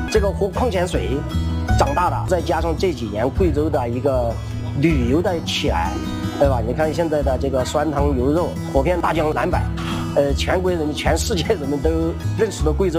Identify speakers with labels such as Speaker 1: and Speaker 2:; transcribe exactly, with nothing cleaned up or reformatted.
Speaker 1: 这个喝矿泉水长大的，再加上这几年贵州的一个旅游的起来，对吧？你看现在的这个酸汤牛肉、火片大江南北，呃，全国人民、全世界人民都认识了贵州。